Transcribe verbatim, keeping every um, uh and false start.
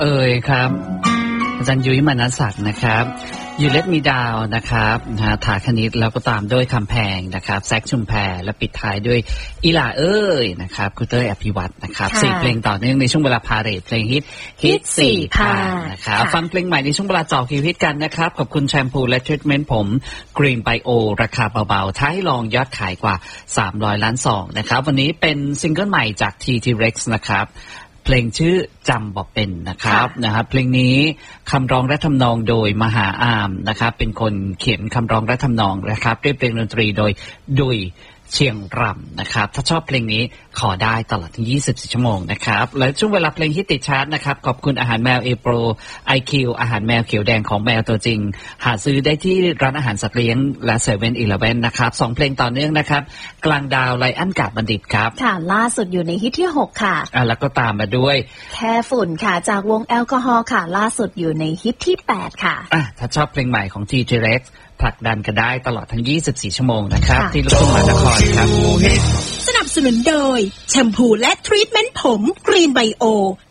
เอ่ยครับอาจารย์ยุ้ยมนัสศักดิ์นะครับยูเลตมีดาวนะครับนะฮะถาคณิตแล้วก็ตามด้วยคำแพงนะครับแซกชุมแพรและปิดท้ายด้วยอีหล่าเอ้ยนะครับคุณเต้ยอภิวัตรนะครับสี่เพลงต่อเนื่องในช่วงเวลาพาเรดเพลงฮิตฮิตสี่พานะครับฟังเพลงใหม่ในช่วงเวลาจ่อคิวฮิตกันนะครับขอบคุณแชมพูและทรีทเมนต์ผมกรีนไบโอราคาเบาๆท้ายลองยอดขายกว่าสามร้อยล้านซองนะครับวันนี้เป็นซิงเกิลใหม่จาก ที ที Rex นะครับเพลงชื่อจำบอกเป็นนะครับนะครับเพลงนี้คำร้องและทำนองโดยมหาอามนะครับเป็นคนเขียนคำร้องและทำนองนะครับเรียบเรียงดนตรีโดยดุยเชียงรำนะครับถ้าชอบเพลงนี้ขอได้ตลอดทั้งยี่สิบสี่ชั่วโมงนะครับและช่วงเวลาเพลงฮิตติดชาร์ตนะครับขอบคุณอาหารแมวเอโปร ไอ คิว อาหารแมวเขียวแดงของแมวตัวจริงหาซื้อได้ที่ร้านอาหารสัตว์เลี้ยงและเซเว่นอีเลฟเว่นนะครับสองเพลงต่อเนื่องนะครับกลางดาวไลอ้อนกาบบัณฑิตครับค่ะล่าสุดอยู่ในฮิตที่หกค่ะอ่ะแล้วก็ตามมาด้วยแค่ฝุ่นค่ะจากวงแอลกอฮอล์ค่ะล่าสุดอยู่ในฮิตที่แปดค่ะอ่ะถ้าชอบเพลงใหม่ของ ที ที Rexผลักดันกันได้ตลอดทั้งยี่สิบสี่ชั่วโมงนะครับที่ลูกทุ่งมหานครครับสนับสนุนโดยแชมพูและทรีทเมนต์ผมกรีนไบโอ